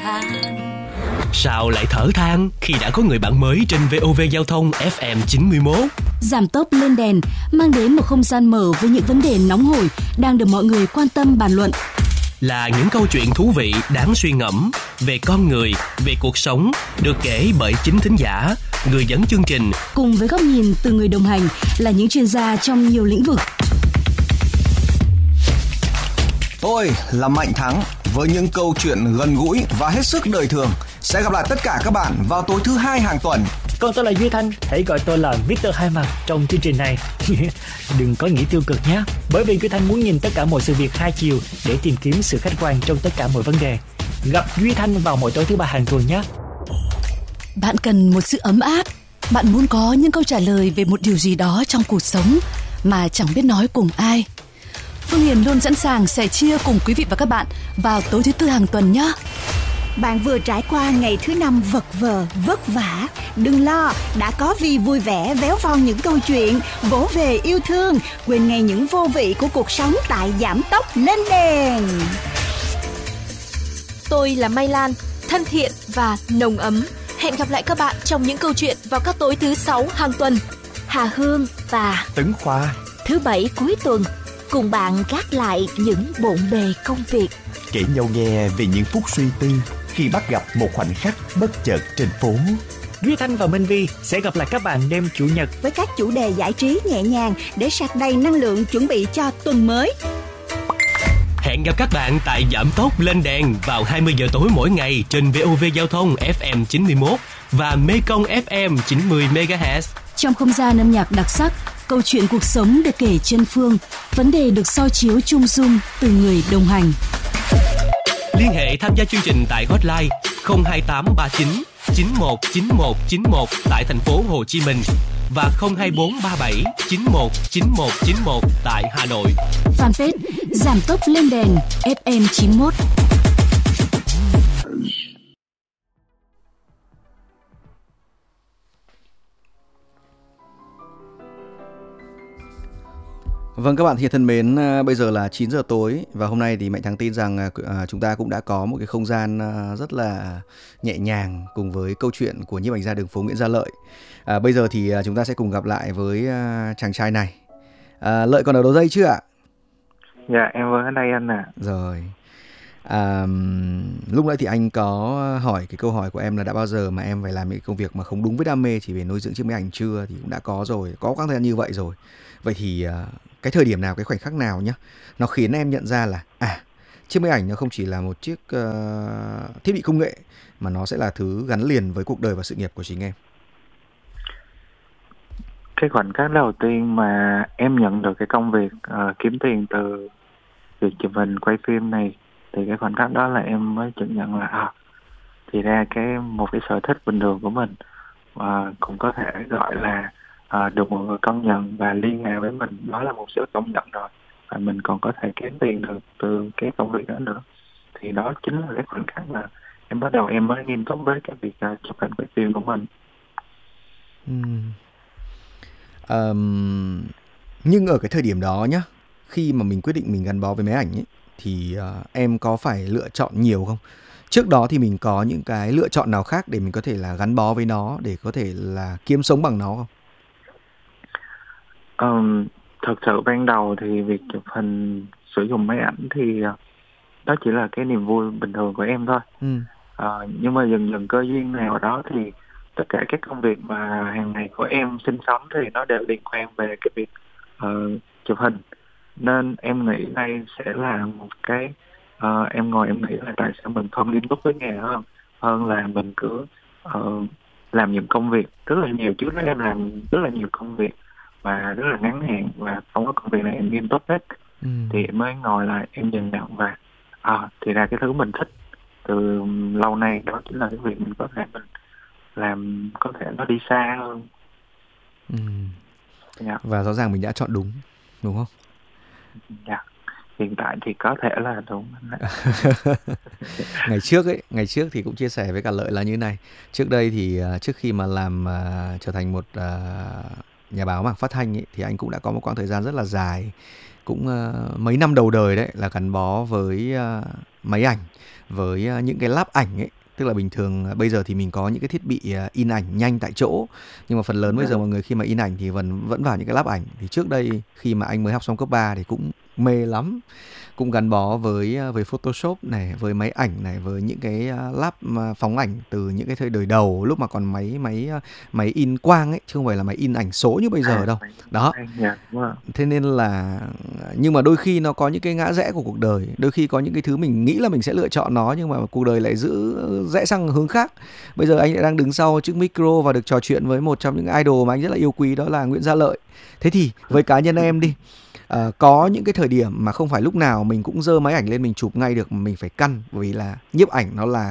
Sao lại thở than khi đã có người bạn mới trên VOV Giao thông FM 91? Giảm tốc lên đèn mang đến một không gian mở với những vấn đề nóng hổi đang được mọi người quan tâm bàn luận. Là những câu chuyện thú vị đáng suy ngẫm về con người, về cuộc sống, được kể bởi chính thính giả, người dẫn chương trình, cùng với góc nhìn từ người đồng hành là những chuyên gia trong nhiều lĩnh vực. Tôi là Mạnh Thắng với những câu chuyện gần gũi và hết sức đời thường. Sẽ gặp lại tất cả các bạn vào tối thứ Hai hàng tuần. Còn tôi là Duy Thanh, hãy gọi tôi là Mr. Hai Mặt trong chương trình này. Đừng có nghĩ tiêu cực nhé, bởi vì Duy Thanh muốn nhìn tất cả mọi sự việc hai chiều để tìm kiếm sự khách quan trong tất cả mọi vấn đề. Gặp Duy Thanh vào mỗi tối thứ Ba hàng tuần nhé. Bạn cần một sự ấm áp, bạn muốn có những câu trả lời về một điều gì đó trong cuộc sống mà chẳng biết nói cùng ai. Phương Hiền luôn sẵn sàng sẻ chia cùng quý vị và các bạn vào tối thứ Tư hàng tuần nhé. Bạn vừa trải qua ngày thứ Năm vật vờ, vất vả. Đừng lo, đã có Vi vui vẻ véo von những câu chuyện, vỗ về yêu thương, quên ngay những vô vị của cuộc sống tại Giảm tốc lên đèn. Tôi là Mai Lan, thân thiện và nồng ấm. Hẹn gặp lại các bạn trong những câu chuyện vào các tối thứ Sáu hàng tuần. Hà Hương và Tấn Khoa thứ Bảy cuối tuần cùng bạn gác lại những bộn bề công việc, kể nhau nghe về những phút suy tư khi bắt gặp một khoảnh khắc bất chợt trên phố. Duy Thanh và Minh Vi sẽ gặp lại các bạn đêm Chủ nhật với các chủ đề giải trí nhẹ nhàng để sạc đầy năng lượng chuẩn bị cho tuần mới. Hẹn gặp các bạn tại Giảm tốc lên đèn vào 20 giờ tối mỗi ngày trên VOV Giao thông FM 91 và Mekong FM 90 MHz. Trong không gian âm nhạc đặc sắc, câu chuyện cuộc sống được kể chân phương, vấn đề được soi chiếu chung dung từ người đồng hành. Liên hệ tham gia chương trình tại hotline 02839 919191 tại thành phố Hồ Chí Minh và 02437 919191 tại Hà Nội. Fanpage Giảm tốc lên đèn FM 91. Vâng, các bạn thân mến, bây giờ là 9 giờ tối và hôm nay thì Mạnh Thắng tin rằng chúng ta cũng đã có một cái không gian rất là nhẹ nhàng cùng với câu chuyện của nhiếp ảnh gia đường phố Nguyễn Gia Lợi. Bây giờ thì chúng ta sẽ cùng gặp lại với chàng trai này. Lợi còn ở đầu dây chưa ạ? Dạ, em vẫn ở đây anh ạ. Rồi. Lúc nãy thì anh có hỏi cái câu hỏi của em là đã bao giờ mà em phải làm những công việc mà không đúng với đam mê chỉ về nuôi dưỡng chiếc máy ảnh chưa, thì cũng đã có rồi, có quãng thời gian như vậy rồi. Vậy thì cái thời điểm nào, cái khoảnh khắc nào nhá, nó khiến em nhận ra là chiếc máy ảnh nó không chỉ là một chiếc thiết bị công nghệ mà nó sẽ là thứ gắn liền với cuộc đời và sự nghiệp của chính em? Cái khoảnh khắc đầu tiên mà em nhận được cái công việc kiếm tiền từ việc chụp hình quay phim này, thì cái khoảnh khắc đó là em mới chợt nhận là thì ra một cái sở thích bình thường của mình cũng có thể gọi là được một người công nhận và liên hệ với mình, đó là một sự công nhận rồi, và mình còn có thể kiếm tiền được từ cái công việc đó nữa. Thì đó chính là cái khoảnh khắc mà em mới nghiêm túc với cái việc chụp hình quay phim của mình. Nhưng ở cái thời điểm đó nhá, khi mà mình quyết định mình gắn bó với máy ảnh ấy, thì em có phải lựa chọn nhiều không? Trước đó thì mình có những cái lựa chọn nào khác để mình có thể là gắn bó với nó, để có thể là kiếm sống bằng nó không? Thật sự ban đầu thì việc chụp hình sử dụng máy ảnh thì đó chỉ là cái niềm vui bình thường của em thôi. Nhưng mà dần dần cơ duyên nào đó thì tất cả các công việc mà hàng ngày của em sinh sống thì nó đều liên quan về cái việc chụp hình, nên em nghĩ đây sẽ là một cái em nghĩ là tại sao mình không nghiêm túc với nghề hơn là mình cứ làm những công việc rất là nhiều. Trước đó em làm rất là nhiều công việc và rất là ngắn hạn, và không có công việc này em nghiêm túc hết. Thì em mới ngồi lại em nhìn nhận và thì ra cái thứ mình thích từ lâu nay đó chính là cái việc mình có thể mình làm, có thể nó đi xa hơn. Dạ. Và rõ ràng mình đã chọn đúng không? Dạ, hiện tại thì có thể là đúng. Ngày trước thì cũng chia sẻ với cả Lợi là như này. Trước đây thì trước khi mà làm trở thành một nhà báo mảng phát thanh ấy, thì anh cũng đã có một quãng thời gian rất là dài, cũng mấy năm đầu đời đấy, là gắn bó với máy ảnh, với những cái lắp ảnh ấy, Tức là bình thường bây giờ thì mình có những cái thiết bị in ảnh nhanh tại chỗ, nhưng mà phần lớn bây giờ mọi người khi mà in ảnh thì vẫn vào những cái lab ảnh. Thì trước đây khi mà anh mới học xong cấp 3 thì cũng mê lắm, cũng gắn bó với Photoshop này, với máy ảnh này, với những cái lab phóng ảnh từ những cái thời đời đầu lúc mà còn máy in quang ấy, chứ không phải là máy in ảnh số như bây giờ đâu. Đó. Thế nên là, nhưng mà đôi khi nó có những cái ngã rẽ của cuộc đời, đôi khi có những cái thứ mình nghĩ là mình sẽ lựa chọn nó, nhưng mà cuộc đời lại giữ rẽ sang hướng khác. Bây giờ anh lại đang đứng sau chiếc micro và được trò chuyện với một trong những idol mà anh rất là yêu quý, đó là Nguyễn Gia Lợi. Thế thì với cá nhân em đi, có những cái thời điểm mà không phải lúc nào mình cũng giơ máy ảnh lên mình chụp ngay được, mà mình phải căn, bởi vì là nhiếp ảnh nó là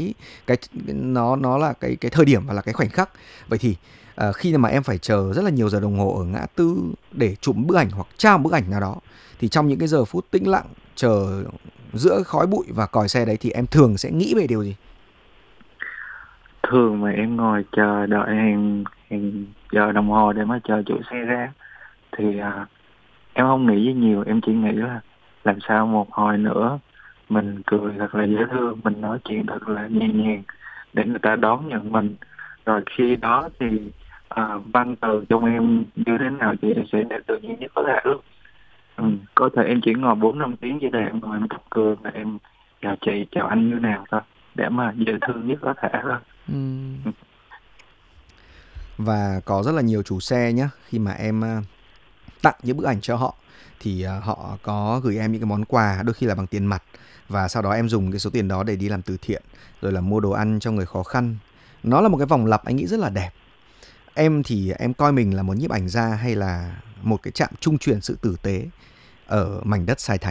nó là cái thời điểm và là cái khoảnh khắc. Vậy thì khi mà em phải chờ rất là nhiều giờ đồng hồ ở ngã tư để chụp bức ảnh hoặc trao bức ảnh nào đó, thì trong những cái giờ phút tĩnh lặng chờ giữa khói bụi và còi xe đấy thì em thường sẽ nghĩ về điều gì? Thường mà em ngồi chờ đợi hàng giờ đồng hồ để mà chờ chủ xe ra thì em không nghĩ gì nhiều, em chỉ nghĩ là làm sao một hồi nữa mình cười thật là dễ thương, mình nói chuyện thật là nhẹ nhàng để người ta đón nhận mình. Rồi khi đó thì văn từ trong em như thế nào thì em sẽ để tự nhiên nhất có thể luôn. Có thể em chỉ ngồi 4-5 tiếng chỉ để em ngồi em tập cười và em chào chị, chào anh như nào thôi, để mà dễ thương nhất có thể thôi. Và có rất là nhiều chủ xe nhé, khi mà em tặng những bức ảnh cho họ thì họ có gửi em những cái món quà, đôi khi là bằng tiền mặt, và sau đó em dùng cái số tiền đó để đi làm từ thiện, rồi là mua đồ ăn cho người khó khăn. Nó là một cái vòng lặp anh nghĩ rất là đẹp. Em thì em coi mình là một nhiếp ảnh gia hay là một cái trạm trung chuyển sự tử tế ở mảnh đất Sài Thành?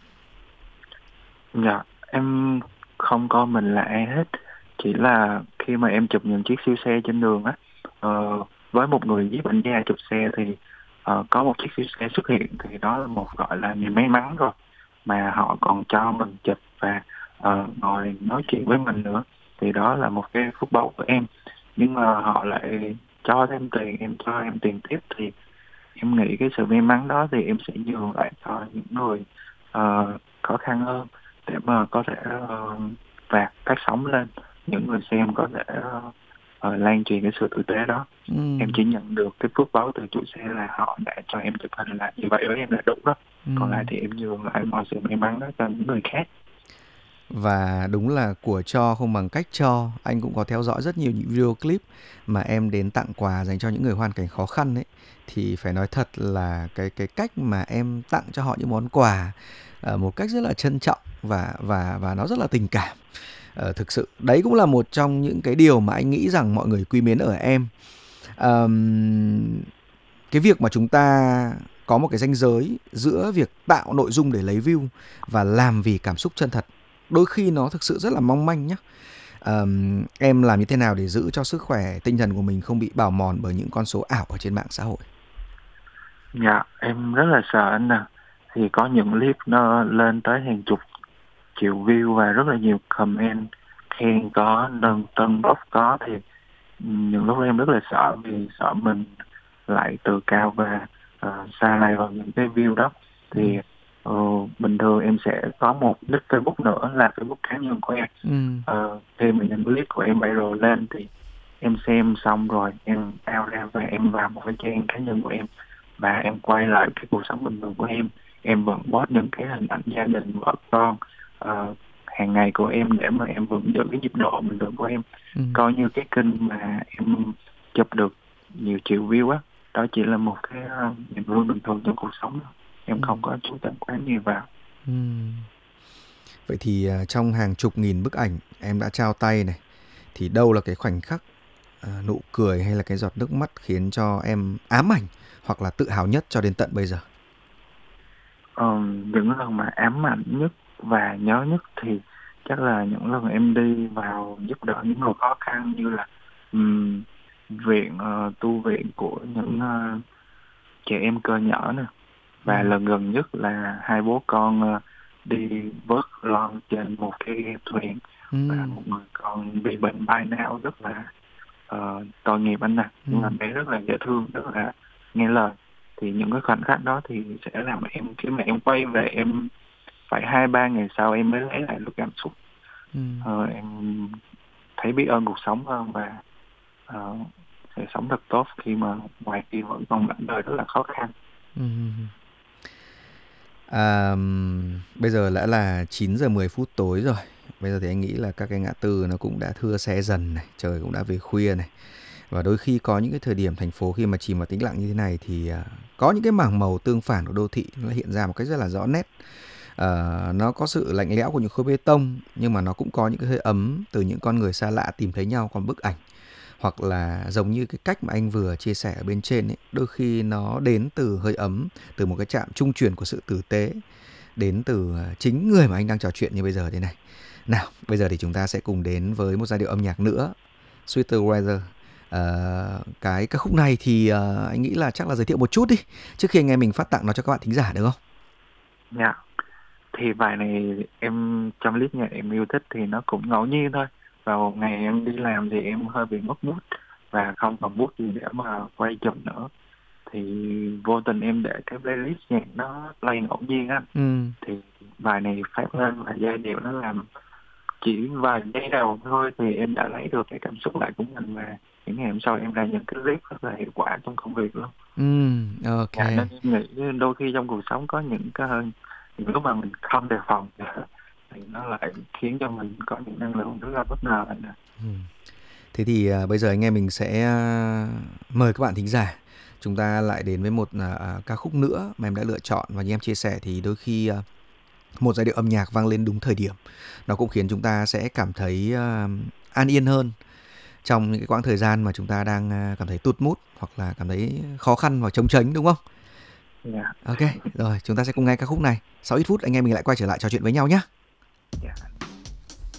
Dạ, em không coi mình là ai hết. Chỉ là khi mà em chụp những chiếc siêu xe trên đường á, với một người nhiếp ảnh gia chụp xe thì có một chiếc siêu xe xuất hiện thì đó là một gọi là niềm may mắn rồi. Mà họ còn cho mình chụp và ngồi nói chuyện với mình nữa, thì đó là một cái phúc báu của em. Nhưng mà họ lại cho thêm tiền, cho em tiền tiếp, thì em nghĩ cái sự may mắn đó thì em sẽ nhường lại cho những người khó khăn hơn, để mà có thể vạt phát sóng lên, những người xem có thể lan truyền cái sự tử tế đó. Em chỉ nhận được cái phước báo từ chủ xe là họ đã cho em chụp hình, là như vậy với em là đúng đó. Còn lại thì em nhường lại mọi sự may mắn đó cho những người khác. Và đúng là của cho không bằng cách cho. Anh cũng có theo dõi rất nhiều những video clip mà em đến tặng quà dành cho những người hoàn cảnh khó khăn ấy, thì phải nói thật là cái cách mà em tặng cho họ những món quà một cách rất là trân trọng và nó rất là tình cảm. Thực sự đấy cũng là một trong những cái điều mà anh nghĩ rằng mọi người quý mến ở em. Cái việc mà chúng ta có một cái ranh giới giữa việc tạo nội dung để lấy view và làm vì cảm xúc chân thật, đôi khi nó thực sự rất là mong manh nhé. Em làm như thế nào để giữ cho sức khỏe tinh thần của mình không bị bào mòn bởi những con số ảo ở trên mạng xã hội? Dạ, em rất là sợ anh nè. Thì có những clip nó lên tới hàng chục triệu view và rất là nhiều comment khen có, nâng tân bốc có, thì những lúc em rất là sợ, vì sợ mình lại tự cao và xa lầy vào những cái view đó. Thì bình thường em sẽ có một nick Facebook nữa là Facebook cá nhân của em. Khi mà những clip của em viral lên thì em xem xong rồi em out ra và em vào một cái trang cá nhân của em và em quay lại cái cuộc sống bình thường của em. Em vẫn post những cái hình ảnh gia đình, vợ con hàng ngày của em để mà em vẫn giữ cái nhịp độ bình thường của em. Coi như cái kênh mà em chụp được nhiều triệu view á, đó chỉ là một cái niềm vui bình thường trong cuộc sống. Em không có chú tâm quá nhiều vào. Vậy thì trong hàng chục nghìn bức ảnh em đã trao tay này, thì đâu là cái khoảnh khắc nụ cười hay là cái giọt nước mắt khiến cho em ám ảnh hoặc là tự hào nhất cho đến tận bây giờ? Những lần mà ám ảnh nhất và nhớ nhất thì chắc là những lần em đi vào giúp đỡ những người khó khăn, như là viện tu viện của những trẻ em cơ nhở nè. Và lần gần nhất là hai bố con đi vớt lon trên một cái ghe thuyền và một người con bị bệnh bay não rất là tội nghiệp anh nè. Nhưng mà bé rất là dễ thương, rất là nghe lời. Thì những cái khoảnh khắc đó thì sẽ làm em, khi mà em quay về em phải 2-3 ngày sau em mới lấy lại được cảm xúc. Em thấy biết ơn cuộc sống hơn và sẽ sống thật tốt khi mà ngoài kia vẫn còn mảnh đời rất là khó khăn. Bây giờ đã là 9 giờ 10 phút tối rồi. Bây giờ thì anh nghĩ là các cái ngã tư nó cũng đã thưa xe dần này, trời cũng đã về khuya này. Và đôi khi có những cái thời điểm thành phố khi mà chìm vào tĩnh lặng như thế này thì có những cái mảng màu tương phản của đô thị nó hiện ra một cách rất là rõ nét. Nó có sự lạnh lẽo của những khối bê tông, nhưng mà nó cũng có những cái hơi ấm từ những con người xa lạ tìm thấy nhau qua bức ảnh. Hoặc là giống như cái cách mà anh vừa chia sẻ ở bên trên ấy, đôi khi nó đến từ hơi ấm, từ một cái chạm trung chuyển của sự tử tế, đến từ chính người mà anh đang trò chuyện như bây giờ thế này. Nào, bây giờ thì chúng ta sẽ cùng đến với một giai điệu âm nhạc nữa, Sweeter Weather. Cái ca khúc này thì anh nghĩ là chắc là giới thiệu một chút đi, trước khi anh em mình phát tặng nó cho các bạn thính giả được không? Dạ, thì bài này em trong list nhạc em yêu thích thì nó cũng ngẫu nhiên thôi. Vào ngày em đi làm thì em hơi bị mất bút và không còn bút gì để mà quay chụp nữa, thì vô tình em để cái playlist nhạc nó play ngẫu nhiên á. Thì bài này phát lên và giai điệu nó làm chỉ vài giây đầu thôi thì em đã lấy được cái cảm xúc lại của mình, và những ngày hôm sau em ra những cái clip rất là hiệu quả trong công việc luôn. Ok. Nên em nghĩ đôi khi trong cuộc sống có những cái lúc mà mình không đề phòng thì nó lại khiến cho mình có những năng lượng rất là bất ngờ. Thế thì bây giờ anh em mình sẽ mời các bạn thính giả chúng ta lại đến với một ca khúc nữa mà em đã lựa chọn. Và như em chia sẻ thì đôi khi một giai điệu âm nhạc vang lên đúng thời điểm nó cũng khiến chúng ta sẽ cảm thấy an yên hơn trong những cái quãng thời gian mà chúng ta đang cảm thấy tụt mood hoặc là cảm thấy khó khăn hoặc trống tránh, đúng không? Yeah. Ok, rồi chúng ta sẽ cùng nghe ca khúc này. Sau ít phút anh em mình lại quay trở lại trò chuyện với nhau nhé. Yeah.